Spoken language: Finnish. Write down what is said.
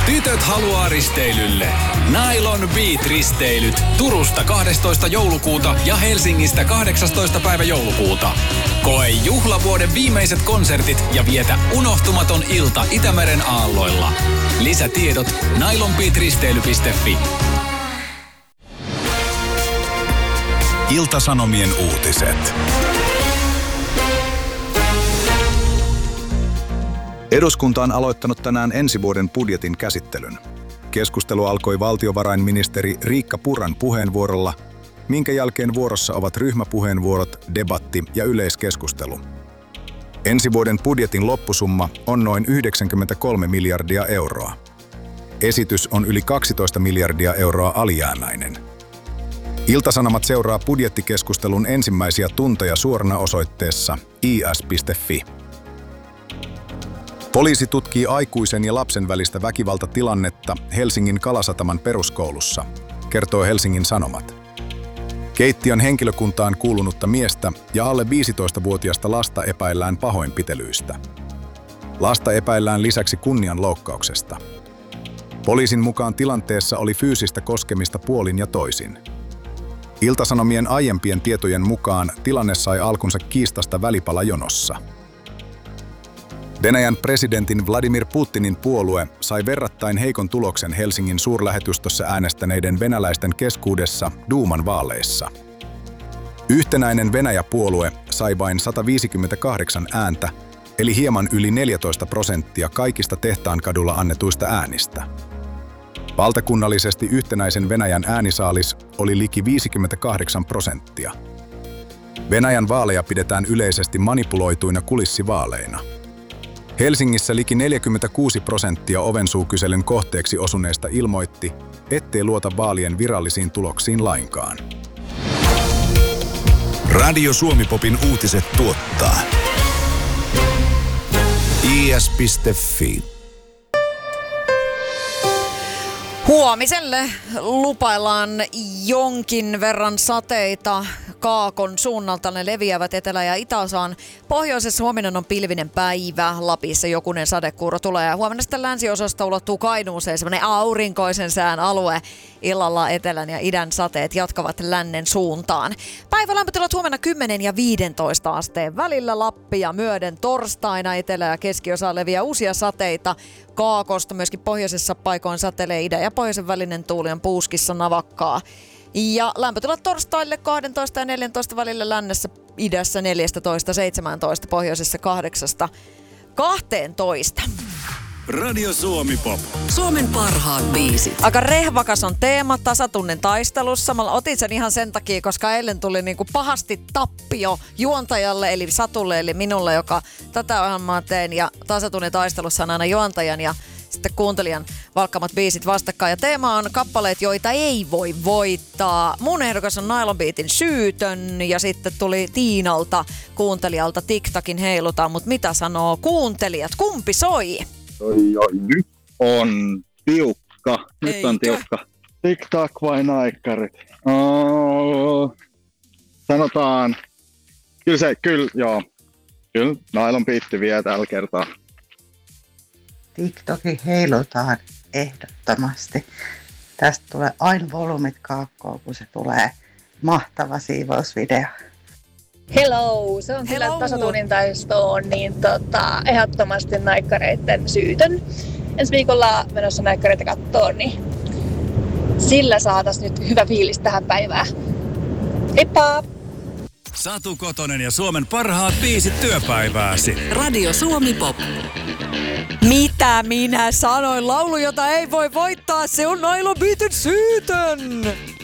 Tytöt haluaa risteilylle. Nylon Beat-risteilyt Turusta 12. joulukuuta ja Helsingistä 18. päivä joulukuuta. Koe juhlavuoden viimeiset konsertit ja vietä unohtumaton ilta Itämeren aalloilla. Lisätiedot nylonbeatristeily.fi. Ilta-Sanomien uutiset. Eduskunta on aloittanut tänään ensi vuoden budjetin käsittelyn. Keskustelu alkoi valtiovarainministeri Riikka Purran puheenvuorolla, minkä jälkeen vuorossa ovat ryhmäpuheenvuorot, debatti ja yleiskeskustelu. Ensi vuoden budjetin loppusumma on noin 93 miljardia euroa. Esitys on yli 12 miljardia euroa alijäämäinen. Ilta-Sanomat seuraa budjettikeskustelun ensimmäisiä tunteja suorana osoitteessa is.fi. Poliisi tutkii aikuisen ja lapsen välistä väkivaltatilannetta Helsingin Kalasataman peruskoulussa, kertoo Helsingin Sanomat. Keittiön henkilökuntaan kuulunutta miestä ja alle 15-vuotiasta lasta epäillään pahoinpitelyistä. Lasta epäillään lisäksi kunnianloukkauksesta. Poliisin mukaan tilanteessa oli fyysistä koskemista puolin ja toisin. Ilta-Sanomien aiempien tietojen mukaan tilanne sai alkunsa kiistasta välipalajonossa. Venäjän presidentin Vladimir Putinin puolue sai verrattain heikon tuloksen Helsingin suurlähetystössä äänestäneiden venäläisten keskuudessa Duuman vaaleissa. Yhtenäinen Venäjä-puolue sai vain 158 ääntä, eli hieman yli 14% kaikista Tehtaankadulla annetuista äänistä. Valtakunnallisesti yhtenäisen Venäjän äänisaalis oli liki 58%. Venäjän vaaleja pidetään yleisesti manipuloituina kulissivaaleina. Helsingissä liki 46% ovensuukyselyn kohteeksi osuneista ilmoitti, ettei luota vaalien virallisiin tuloksiin lainkaan. Radio Suomi-popin uutiset tuottaa is.fi. Huomiselle lupaillaan jonkin verran sateita. Kaakon suunnalta ne leviävät etelä- ja itäosaan. Pohjoisessa huomenna on pilvinen päivä. Lapissa jokunen sadekuuro tulee. Huomenna sitten länsiosasta ulottuu Kainuuseen semmoinen aurinkoisen sään alue. Illalla etelän ja idän sateet jatkavat lännen suuntaan. Päivälämpötilat huomenna 10 ja 15 asteen välillä. Lappia myöden torstaina etelä- ja keskiosaan leviää uusia sateita. Kaakosta myöskin pohjoisessa paikoin satelee idän ja pohjoisen välinen tuuli on puuskissa navakkaa. Ja lämpötilat torstaille 12 ja 14 välillä lännessä, idässä 14-17, pohjoisessa 8-12. Radio Suomi Pop. Suomen parhaat biisit. Aika rehvakas on teema tasatunnin taistelussa. Mä otin sen ihan sen takia, koska eilen tuli niinku pahasti tappio juontajalle, eli Satulle, eli minulle, joka tätä ohjelmaa teen. Ja tasatunnin taistelussa on aina juontajan ja sitten kuuntelijan valkkamat biisit vastakkain. Ja teema on kappaleet, joita ei voi voittaa. Mun ehdokas on Nylon Beatin Syytön ja sitten tuli Tiinalta kuuntelijalta TikTokin heilutaan. Mutta mitä sanoo kuuntelijat? Kumpi soi? Nyt on tiukka. Nyt on tiukka. TikTok vai naikkarit? Sanotaan. Kyllä Nylon Beat vie tällä kertaa. TikTokin heilutaan ehdottomasti. Tästä tulee aina volyymit kaakkoon, kun se tulee. Mahtava siivousvideo. Hello! Se on kyllä tasatunnin taistoon, niin ehdottomasti naikkareiden Syytön. Ensi viikolla menossa naikkareita kattoon, niin sillä saatais nyt hyvä fiilis tähän päivään. Heippa! Satu Kotonen ja Suomen parhaat biisit työpäivääsi. Radio Suomi Pop. Mitä minä sanoin? Laulu, jota ei voi voittaa, se on Nylon Beatin Syytön!